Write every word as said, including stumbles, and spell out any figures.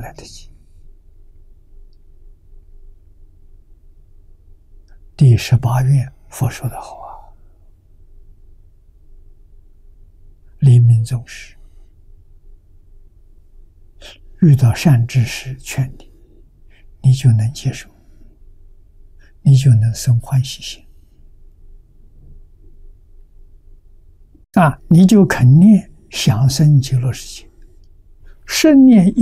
来得及。第十八愿佛说得好啊，临命终时遇到善知识劝你，你就能接受，你就能生欢喜心啊，你就肯念想生极乐世界，生念一